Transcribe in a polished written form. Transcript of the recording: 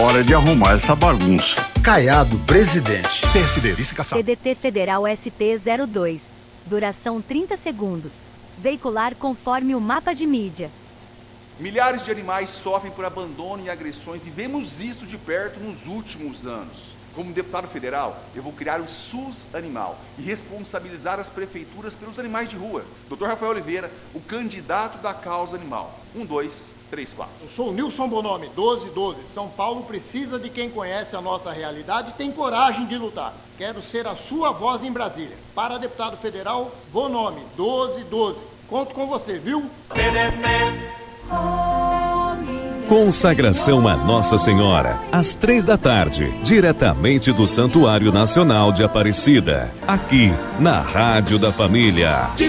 Hora de arrumar essa bagunça. Caiado, presidente. PSD, vice-caçado. PDT Federal SP02. Duração 30 segundos. Veicular conforme o mapa de mídia. Milhares de animais sofrem por abandono e agressões e vemos isso de perto nos últimos anos. Como deputado federal, eu vou criar o SUS Animal e responsabilizar as prefeituras pelos animais de rua. Dr. Rafael Oliveira, o candidato da causa animal. 1, 2, 3, 4. Eu sou o Nilson Bonomi, 1212. São Paulo precisa de quem conhece a nossa realidade e tem coragem de lutar. Quero ser a sua voz em Brasília. Para deputado federal, Bonomi, 1212. Conto com você, viu? Consagração a Nossa Senhora, às 3 da tarde, diretamente do Santuário Nacional de Aparecida, aqui na Rádio da Família.